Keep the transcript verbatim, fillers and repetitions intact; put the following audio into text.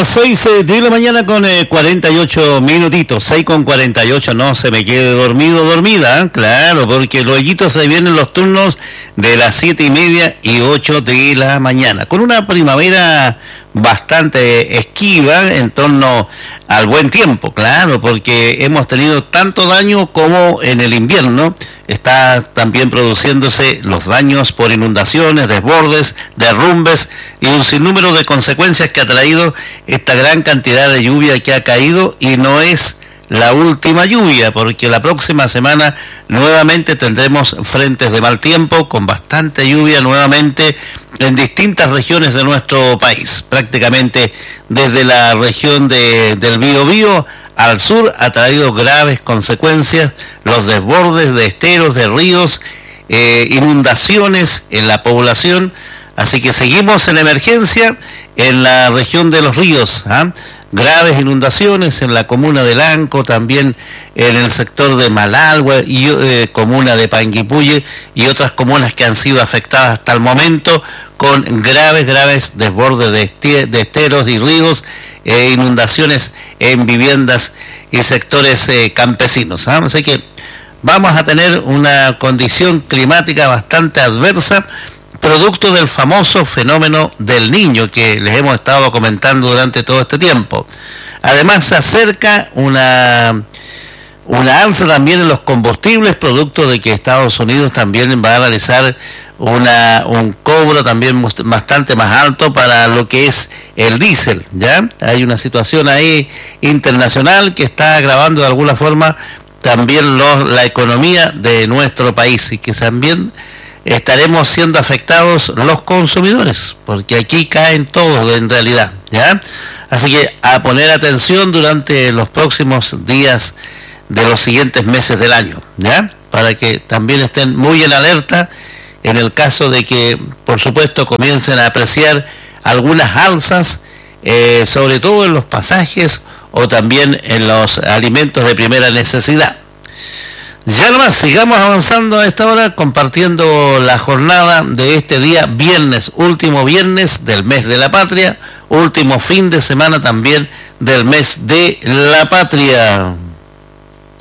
las seis de la mañana con eh, cuarenta y ocho minutitos, seis con cuarenta y ocho, no se me quede dormido, dormida, ¿eh? Claro, porque luego se vienen los turnos de las siete y media y ocho de la mañana, con una primavera bastante esquiva en torno al buen tiempo, claro, porque hemos tenido tanto daño como en el invierno. Está también produciéndose los daños por inundaciones, desbordes, derrumbes y un sinnúmero de consecuencias que ha traído esta gran cantidad de lluvia que ha caído, y no es la última lluvia, porque la próxima semana nuevamente tendremos frentes de mal tiempo con bastante lluvia nuevamente en distintas regiones de nuestro país, prácticamente desde la región de, del Biobío al sur ha traído graves consecuencias, los desbordes de esteros, de ríos, eh, inundaciones en la población, así que seguimos en emergencia en la región de los ríos, ¿ah? Graves inundaciones en la comuna de Lanco, también en el sector de Malalgua y eh, comuna de Panguipulli y otras comunas que han sido afectadas hasta el momento con graves, graves desbordes de, este, de esteros y ríos, e inundaciones en viviendas y sectores eh, campesinos, ¿ah? Así que vamos a tener una condición climática bastante adversa, producto del famoso fenómeno del Niño que les hemos estado comentando durante todo este tiempo. Además se acerca una, una alza también en los combustibles, producto de que Estados Unidos también va a realizar una, un cobro también bastante más alto para lo que es el diésel, ¿ya? Hay una situación ahí internacional que está agravando de alguna forma también los, la economía de nuestro país, y que también estaremos siendo afectados los consumidores, porque aquí caen todos en realidad, ¿ya? Así que a poner atención durante los próximos días de los siguientes meses del año, ¿ya? Para que también estén muy en alerta en el caso de que, por supuesto, comiencen a apreciar algunas alzas, eh, sobre todo en los pasajes o también en los alimentos de primera necesidad. Ya nomás, sigamos avanzando a esta hora, compartiendo la jornada de este día viernes, último viernes del mes de la patria, último fin de semana también del mes de la patria.